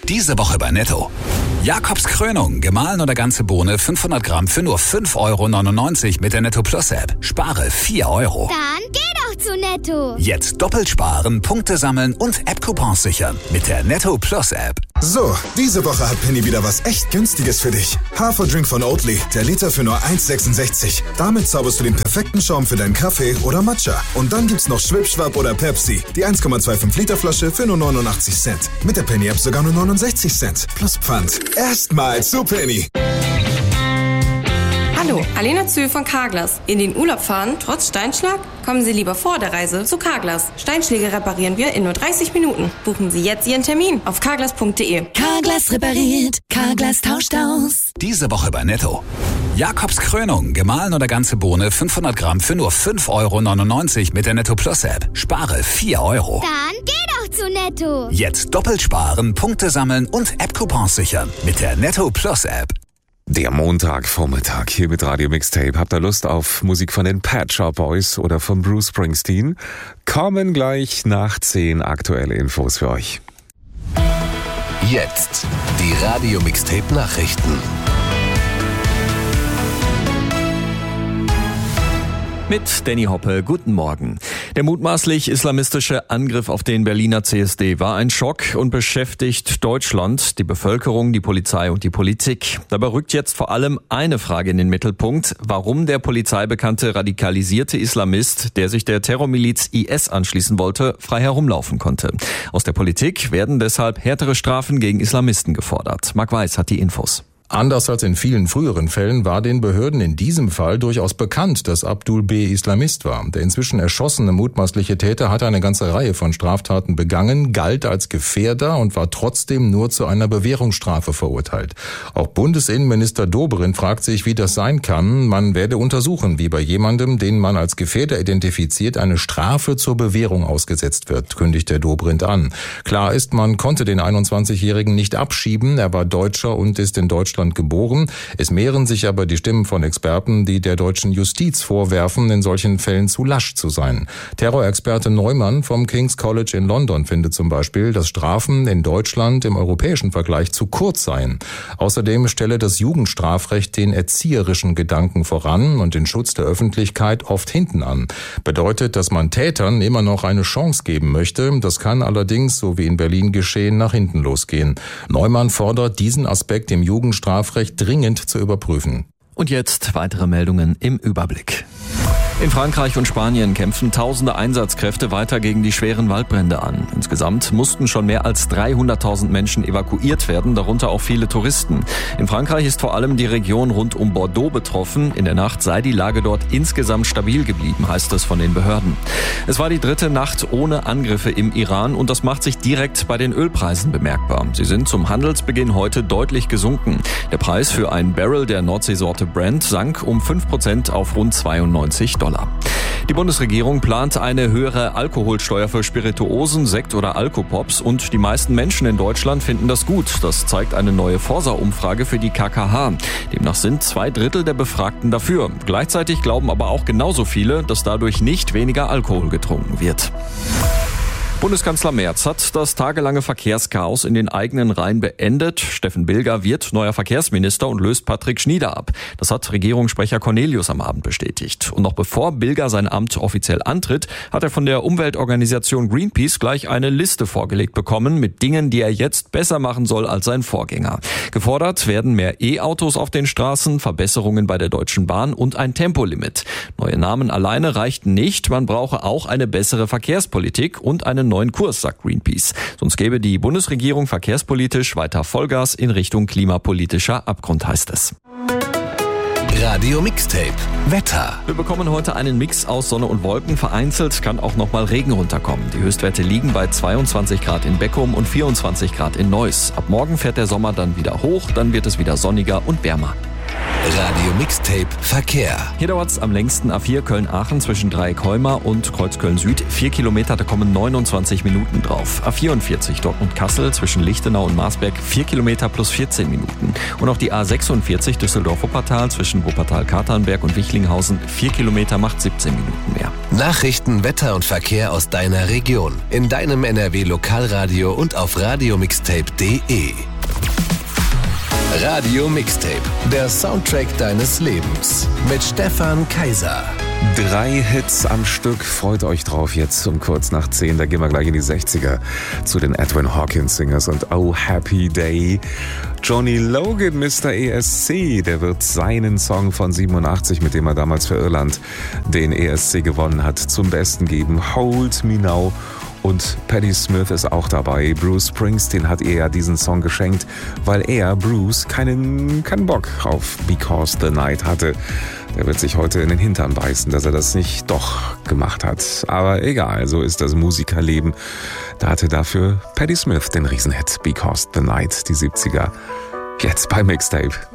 Diese Woche bei Netto. Jakobs Krönung, gemahlen oder ganze Bohne 500 Gramm für nur 5,99 € mit der Netto Plus App. Spare 4 €. Dann geh doch zu Netto. Jetzt doppelt sparen, Punkte sammeln und App-Coupons sichern mit der Netto Plus App. So, diese Woche hat Penny wieder was echt Günstiges für dich. Haferdrink von Oatly, der Liter für nur 1,66. Damit zauberst du den perfekten Schaum für deinen Kaffee oder Matcha. Und dann gibt's noch Schwipschwapp oder Pepsi, die 1,25 Liter Flasche für nur 89 Cent. Mit der Penny App sogar nur 69 Cent. Plus Pfand. Erstmal zu Penny. Hallo, Alena Zühl von Carglass. In den Urlaub fahren, trotz Steinschlag? Kommen Sie lieber vor der Reise zu Carglass. Steinschläge reparieren wir in nur 30 Minuten. Buchen Sie jetzt Ihren Termin auf carglass.de. Carglass repariert, Carglass tauscht aus. Diese Woche bei Netto. Jakobs Krönung, gemahlen oder ganze Bohne 500 Gramm für nur 5,99 € mit der Netto Plus App. Spare 4 €. Dann geh doch zu Netto. Jetzt doppelt sparen, Punkte sammeln und App-Coupons sichern mit der Netto Plus App. Der Montagvormittag hier mit Radio Mixtape. Habt ihr Lust auf Musik von den Pet Shop Boys oder von Bruce Springsteen? Kommen gleich nach 10 aktuelle Infos für euch. Jetzt die Radio Mixtape Nachrichten. Mit Danny Hoppe, guten Morgen. Der mutmaßlich islamistische Angriff auf den Berliner CSD war ein Schock und beschäftigt Deutschland, die Bevölkerung, die Polizei und die Politik. Dabei rückt jetzt vor allem eine Frage in den Mittelpunkt: Warum der polizeibekannte radikalisierte Islamist, der sich der Terrormiliz IS anschließen wollte, frei herumlaufen konnte. Aus der Politik werden deshalb härtere Strafen gegen Islamisten gefordert. Marc Weiß hat die Infos. Anders als in vielen früheren Fällen war den Behörden in diesem Fall durchaus bekannt, dass Abdul B. Islamist war. Der inzwischen erschossene mutmaßliche Täter hatte eine ganze Reihe von Straftaten begangen, galt als Gefährder und war trotzdem nur zu einer Bewährungsstrafe verurteilt. Auch Bundesinnenminister Dobrindt fragt sich, wie das sein kann. Man werde untersuchen, wie bei jemandem, den man als Gefährder identifiziert, eine Strafe zur Bewährung ausgesetzt wird, kündigt der Dobrindt an. Klar ist, man konnte den 21-Jährigen nicht abschieben. Er war Deutscher und ist in Deutschland geboren. Es mehren sich aber die Stimmen von Experten, die der deutschen Justiz vorwerfen, in solchen Fällen zu lasch zu sein. Terrorexperte Neumann vom King's College in London findet zum Beispiel, dass Strafen in Deutschland im europäischen Vergleich zu kurz seien. Außerdem stelle das Jugendstrafrecht den erzieherischen Gedanken voran und den Schutz der Öffentlichkeit oft hinten an. Bedeutet, dass man Tätern immer noch eine Chance geben möchte. Das kann allerdings, so wie in Berlin geschehen, nach hinten losgehen. Neumann fordert, diesen Aspekt im Jugendstrafrecht dringend zu überprüfen. Und jetzt weitere Meldungen im Überblick. In Frankreich und Spanien kämpfen tausende Einsatzkräfte weiter gegen die schweren Waldbrände an. Insgesamt mussten schon mehr als 300.000 Menschen evakuiert werden, darunter auch viele Touristen. In Frankreich ist vor allem die Region rund um Bordeaux betroffen. In der Nacht sei die Lage dort insgesamt stabil geblieben, heißt es von den Behörden. Es war die dritte Nacht ohne Angriffe im Iran und das macht sich direkt bei den Ölpreisen bemerkbar. Sie sind zum Handelsbeginn heute deutlich gesunken. Der Preis für ein Barrel der Nordseesorte Brent sank um 5% auf rund $92. Die Bundesregierung plant eine höhere Alkoholsteuer für Spirituosen, Sekt oder Alkopops und die meisten Menschen in Deutschland finden das gut. Das zeigt eine neue Forsa-Umfrage für die KKH. Demnach sind 2/3 der Befragten dafür. Gleichzeitig glauben aber auch genauso viele, dass dadurch nicht weniger Alkohol getrunken wird. Bundeskanzler Merz hat das tagelange Verkehrschaos in den eigenen Reihen beendet. Steffen Bilger wird neuer Verkehrsminister und löst Patrick Schnieder ab. Das hat Regierungssprecher Cornelius am Abend bestätigt. Und noch bevor Bilger sein Amt offiziell antritt, hat er von der Umweltorganisation Greenpeace gleich eine Liste vorgelegt bekommen mit Dingen, die er jetzt besser machen soll als sein Vorgänger. Gefordert werden mehr E-Autos auf den Straßen, Verbesserungen bei der Deutschen Bahn und ein Tempolimit. Neue Namen alleine reichten nicht. Man brauche auch eine bessere Verkehrspolitik und einen neuen Kurs, sagt Greenpeace. Sonst gäbe die Bundesregierung verkehrspolitisch weiter Vollgas in Richtung klimapolitischer Abgrund, heißt es. Radio Mixtape Wetter. Wir bekommen heute einen Mix aus Sonne und Wolken. Vereinzelt kann auch noch mal Regen runterkommen. Die Höchstwerte liegen bei 22 Grad in Beckum und 24 Grad in Neuss. Ab morgen fährt der Sommer dann wieder hoch, dann wird es wieder sonniger und wärmer. Radio Mixtape Verkehr. Hier dauert's am längsten A4 Köln-Aachen zwischen Dreieck-Heumar und Kreuzköln-Süd. 4 Kilometer, da kommen 29 Minuten drauf. A44 Dortmund-Kassel zwischen Lichtenau und Marsberg 4 Kilometer plus 14 Minuten. Und auch die A46 Düsseldorf-Wuppertal zwischen Wuppertal-Katernberg und Wichlinghausen 4 Kilometer macht 17 Minuten mehr. Nachrichten, Wetter und Verkehr aus deiner Region. In deinem NRW-Lokalradio und auf radiomixtape.de. Radio Mixtape, der Soundtrack deines Lebens. Mit Stefan Kaiser. 3 Hits am Stück, freut euch drauf jetzt um kurz nach 10. Da gehen wir gleich in die 60er zu den Edwin Hawkins Singers und Oh Happy Day. Johnny Logan, Mr. ESC, der wird seinen Song von 87, mit dem er damals für Irland den ESC gewonnen hat, zum Besten geben. Hold Me Now. Und Patti Smith ist auch dabei. Bruce Springsteen hat ihr ja diesen Song geschenkt, weil er, Bruce, keinen Bock auf Because the Night hatte. Der wird sich heute in den Hintern beißen, dass er das nicht doch gemacht hat. Aber egal, so ist das Musikerleben. Da hatte dafür Patti Smith den Riesenhit Because the Night, die 70er. Jetzt bei Mixtape.